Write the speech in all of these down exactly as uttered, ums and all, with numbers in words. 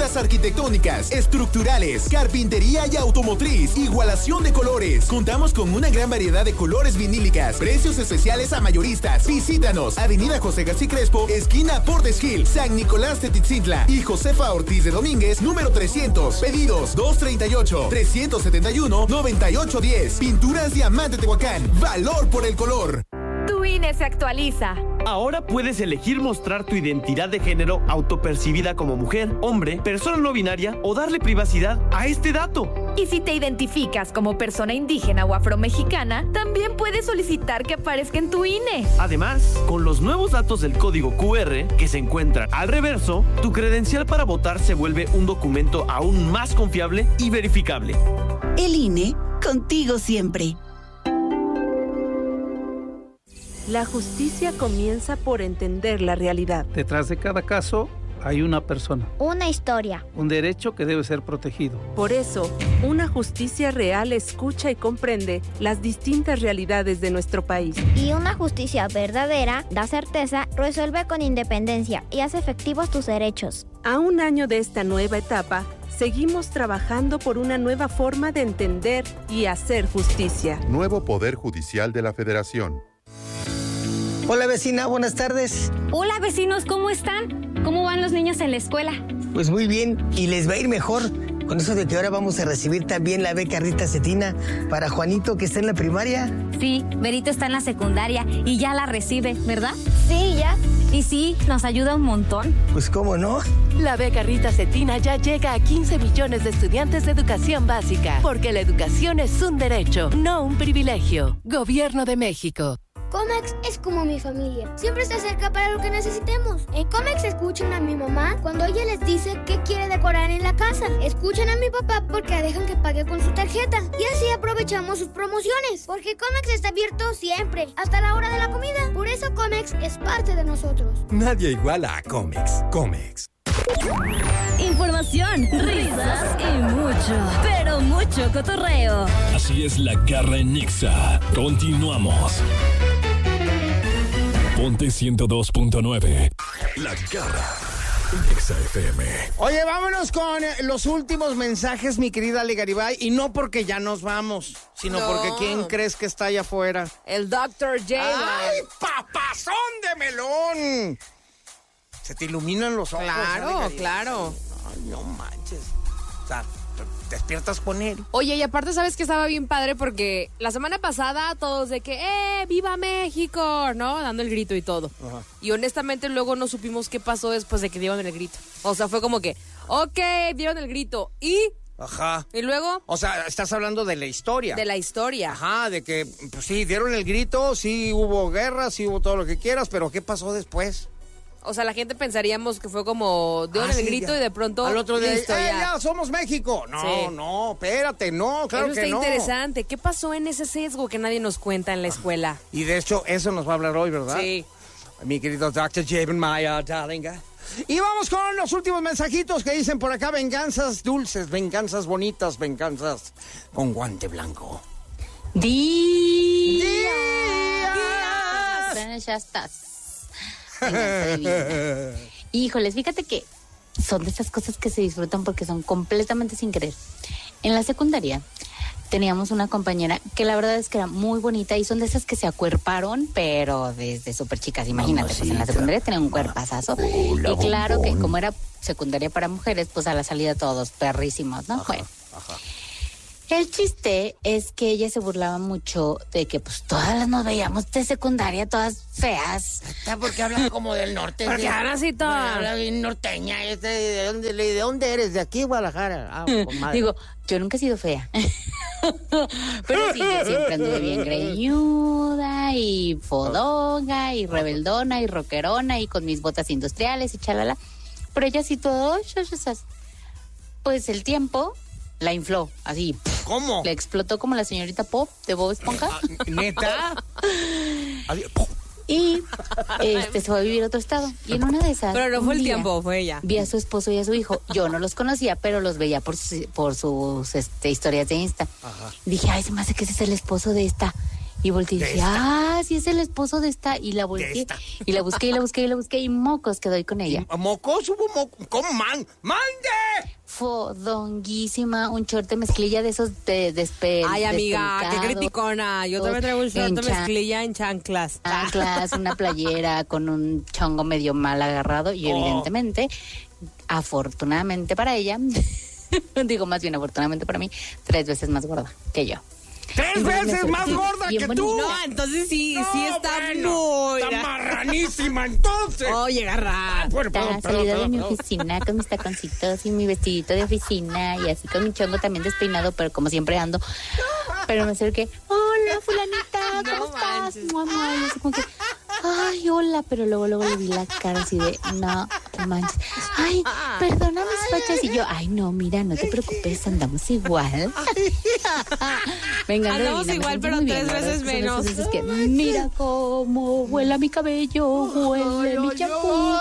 obras arquitectónicas, estructurales, carpintería y automotriz, igualación de colores. Contamos con una gran variedad de colores vinílicas, precios especiales a mayoristas. Visítanos, Avenida José García Crespo, esquina Portes Gil, San Nicolás Tetitzintla y Josefa Ortiz de Domínguez, número trescientos. Pedidos dos treinta y ocho, trescientos setenta y uno, noventa y ocho diez. Pinturas Diamante Tehuacán, valor por el color. Tu I N E se actualiza. Ahora puedes elegir mostrar tu identidad de género autopercibida como mujer, hombre, persona no binaria o darle privacidad a este dato. Y si te identificas como persona indígena o afromexicana, también puedes solicitar que aparezca en tu I N E. Además, con los nuevos datos del código Q R que se encuentran al reverso, tu credencial para votar se vuelve un documento aún más confiable y verificable. El I N E, contigo siempre. La justicia comienza por entender la realidad. Detrás de cada caso hay una persona. Una historia. Un derecho que debe ser protegido. Por eso, una justicia real escucha y comprende las distintas realidades de nuestro país. Y una justicia verdadera da certeza, resuelve con independencia y hace efectivos tus derechos. A un año de esta nueva etapa, seguimos trabajando por una nueva forma de entender y hacer justicia. Nuevo Poder Judicial de la Federación. Hola vecina, buenas tardes. Hola vecinos, ¿cómo están? ¿Cómo van los niños en la escuela? Pues muy bien, y les va a ir mejor con eso de que ahora vamos a recibir también la beca Rita Cetina para Juanito que está en la primaria. Sí, Berito está en la secundaria y ya la recibe, ¿verdad? Sí, ya. Y sí, nos ayuda un montón. Pues cómo no. La beca Rita Cetina ya llega a quince millones de estudiantes de educación básica, porque la educación es un derecho, no un privilegio. Gobierno de México. Comex es como mi familia. Siempre está cerca para lo que necesitemos. En Comex escuchan a mi mamá cuando ella les dice qué quiere decorar en la casa. Escuchan a mi papá porque dejan que pague con su tarjeta. Y así aprovechamos sus promociones. Porque Comex está abierto siempre, hasta la hora de la comida. Por eso Comex es parte de nosotros. Nadie iguala a Comex. Comex. Información, risas y mucho, pero mucho cotorreo. Así es la garra en Nexa. Continuamos. Ponte ciento dos punto nueve. La garra en Nexa F M. Oye, vámonos con los últimos mensajes, mi querida Ale Garibay. Y no porque ya nos vamos, sino no. porque ¿quién crees que está allá afuera? El doctor J. ¡Ay, papazón de melón! Se te iluminan los ojos. Claro, claro. Ay, no manches. O sea, te despiertas con él. Oye, y aparte, ¿sabes que estaba bien padre? Porque la semana pasada todos de que, ¡eh, viva México! ¿No? Dando el grito y todo. Ajá. Y honestamente luego no supimos qué pasó después de que dieron el grito. O sea, fue como que, ok, dieron el grito. ¿Y? Ajá. ¿Y luego? O sea, estás hablando de la historia. De la historia. Ajá, de que, pues sí, dieron el grito, sí hubo guerra, sí hubo todo lo que quieras, pero ¿qué pasó después? O sea, la gente pensaríamos que fue como dieron ah, el sí, grito ya. Y de pronto al otro día, listo, eh, ya. ya somos México. No, sí. no, espérate, no, claro eso que está no. interesante. ¿Qué pasó en ese sesgo que nadie nos cuenta en la escuela? Y de hecho, eso nos va a hablar hoy, ¿verdad? Sí. Mi querido doctor Javen Maya, darling. Y vamos con los últimos mensajitos que dicen por acá: venganzas dulces, venganzas bonitas, venganzas con guante blanco. Días. Días. Ya estás. Híjoles, fíjate que son de esas cosas que se disfrutan porque son completamente sin querer. En la secundaria teníamos una compañera que la verdad es que era muy bonita y son de esas que se acuerparon, pero desde súper chicas, imagínate, pues en la secundaria tenían un cuerpazazo. Y claro que como era secundaria para mujeres, pues a la salida todos perrísimos, ¿no? Ajá, bueno. Ajá. El chiste es que ella se burlaba mucho de que pues todas las nos veíamos de secundaria, todas feas. Porque hablan como del norte. Porque ahora sí todas. Habla bien norteña. Este, ¿de, dónde, ¿De dónde eres? ¿De aquí, Guadalajara? Ah, Digo, yo nunca he sido fea. Pero sí, yo siempre anduve bien greñuda y fodonga y rebeldona y rockerona y con mis botas industriales y chalala. Pero ella sí todo, pues el tiempo la infló, así. ¿Cómo? Le explotó como la señorita Pop de Bob Esponja. ¿Neta? Y este se fue a vivir a otro estado. Y en una de esas. Pero no fue el tiempo, fue ella. Vi a su esposo y a su hijo. Yo no los conocía, pero los veía por sus, por sus este, historias de Insta. Ajá. Y dije, ay, se me hace que ese es el esposo de esta. Y volteé y dije, ah, sí es el esposo de esta. Y la volteé, y la busqué, y la busqué, y la busqué, y mocos que doy con ella. ¿Mocos? ¿Hubo mocos? ¿Cómo, man? ¡Mande! Fodonguísima, un short de mezclilla de esos de despe. Ay, amiga, qué criticona. Yo también traigo un short de mezclilla en chanclas. Chanclas, una playera con un chongo medio mal agarrado. Y oh. evidentemente, afortunadamente para ella, digo más bien afortunadamente para mí, tres veces más gorda que yo. ¡Tres veces más gorda que tú! No, entonces sí, no, sí está bueno, muy... Está marranísima, entonces. Oye, garra. Ah, bueno, perdón, perdón, salida perdón, de mi perdón. oficina con mis taconcitos y mi vestidito de oficina y así con mi chongo también despeinado, pero como siempre ando. Pero me acerqué, hola, fulanita, ¿cómo no estás? Mamá, y así como que, ay, hola, pero luego, luego le vi la cara así de, no manches. Ay, perdona mis fachas. Y yo, ay, no, mira, no te preocupes, andamos igual. Venga, andamos Lorena, igual, pero tres veces menos. Es que, mira cómo huele mi cabello, huele mi champú.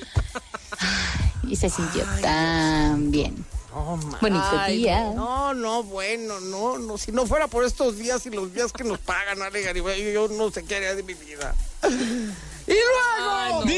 Y se sintió ay, tan bien. Oh, bonito ay, día. No, no, bueno, no, no. Si no fuera por estos días y los días que nos pagan, Ale Garibay, yo no sé qué haría de mi vida. Y luego, ay, no.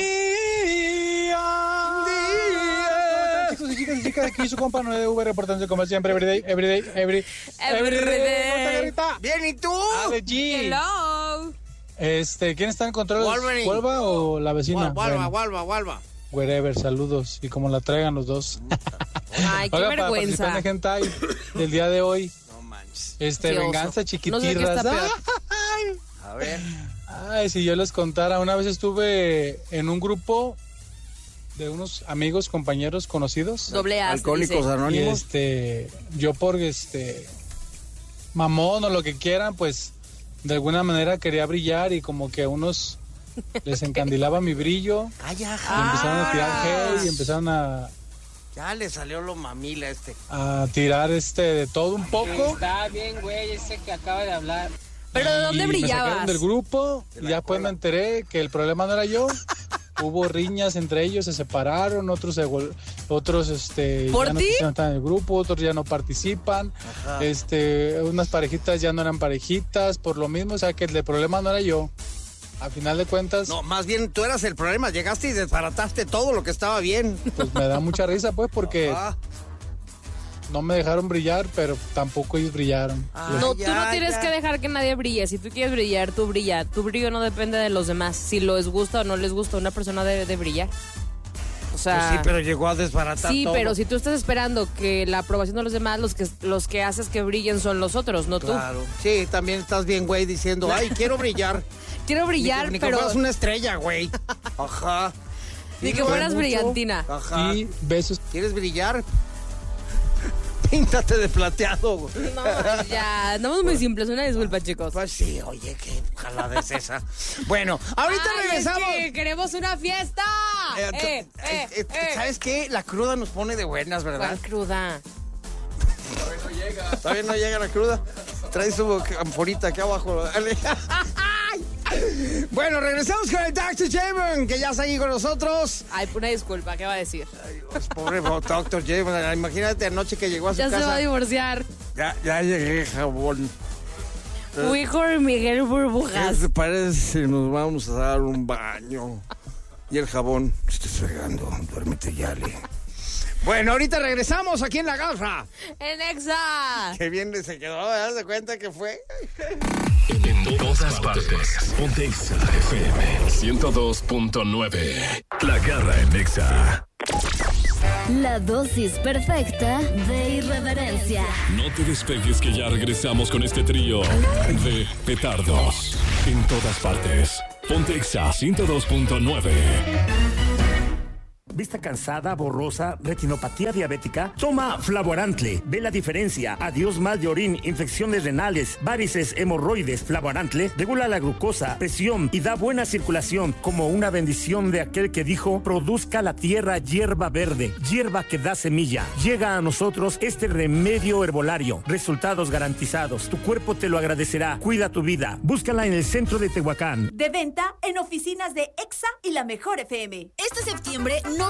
día, día. Chicos y chicas y chicas, aquí su compa nueve V reportando como siempre, everyday, everyday, every, everyday. Bien, ¿y tú? Ale G. Hello. Este, ¿quién está en control? ¿Huelva o la vecina? Huelva, Huelva, Huelva. Wherever, saludos. Y como la traigan los dos. Ay, qué Oiga, vergüenza. Para participar en Hentai del día de hoy. No manches. Este, Qué venganza oso. chiquitirras. No sé qué está Ay. A ver. Ay, si yo les contara, una vez estuve en un grupo de unos amigos, compañeros, conocidos. Doble A. Alcohólicos Anónimos. Y este, yo por este mamón o lo que quieran, pues de alguna manera quería brillar y como que a unos les encandilaba mi brillo. Ay, y empezaron a tirar gel y empezaron a ya le salió lo mamila este. A tirar este de todo un poco. Está bien, güey, ese que acaba de hablar. ¿Pero de dónde y brillabas? Me sacaron del grupo y ya pues me enteré que el problema no era yo. Hubo riñas entre ellos, se separaron, otros se vol- otros este ¿Por ya no ti? quisieron estar en el grupo, otros ya no participan. Ajá. Este, unas parejitas ya no eran parejitas, por lo mismo, o sea que el problema no era yo. A final de cuentas... No, más bien tú eras el problema. Llegaste y desbarataste todo lo que estaba bien. Pues me da mucha risa, pues, porque Ajá. no me dejaron brillar, pero tampoco ellos brillaron. Ah, no, ya, tú no tienes ya. que dejar que nadie brille. Si tú quieres brillar, tú brilla. Tu brillo no depende de los demás. Si les gusta o no les gusta, una persona debe de brillar. O sea... Pues sí, pero llegó a desbaratar sí, todo. Sí, pero si tú estás esperando que la aprobación de los demás, los que, los que haces que brillen son los otros, no claro. tú. Claro. Sí, también estás bien, güey, diciendo, ay, quiero brillar. Quiero brillar, ni, ni pero... Ni que fueras una estrella, güey. Ajá. Ni que fueras brillantina. Ajá. Y besos. ¿Quieres brillar? Píntate de plateado, güey. No, ya, andamos muy simples. Una disculpa, chicos. Pues sí, oye, qué jalada es esa. Bueno, ahorita ay, regresamos. Es que queremos una fiesta. Eh, eh, eh, eh, eh. ¿Sabes qué? La cruda nos pone de buenas, ¿verdad? ¿Cuál cruda? Todavía no llega. Todavía no llega la cruda. Trae su amforita aquí abajo. Bueno, regresamos con el doctor J-Man, que ya está aquí con nosotros. Ay, una disculpa, ¿qué va a decir? Ay, Dios, pobre doctor J-Man. Imagínate anoche que llegó a su ya casa. Ya se va a divorciar. Ya, ya llegué, jabón. Mejor Miguel Burbujas. ¿Qué te parece si nos vamos a dar un baño? Y el jabón, estoy fregando, duérmete, Yale. Bueno, ahorita regresamos aquí en La Garra. En Exa. Qué bien se quedó, ¿te das cuenta que fue? En todas partes. Ponte Exa F M ciento dos punto nueve. La Garra en Exa. La dosis perfecta de irreverencia. No te despegues que ya regresamos con este trío de petardos. En todas partes. Ponte Exa ciento dos punto nueve. ¿Vista cansada, borrosa, retinopatía diabética? Toma Flavoarantle. Ve la diferencia. Adiós mal de orín, infecciones renales, varices, hemorroides. Flavoarantle regula la glucosa, presión y da buena circulación, como una bendición de aquel que dijo: produzca la tierra hierba verde, hierba que da semilla. Llega a nosotros este remedio herbolario. Resultados garantizados. Tu cuerpo te lo agradecerá. Cuida tu vida. Búscala en el centro de Tehuacán. De venta en oficinas de Exa y La Mejor F M. Este septiembre no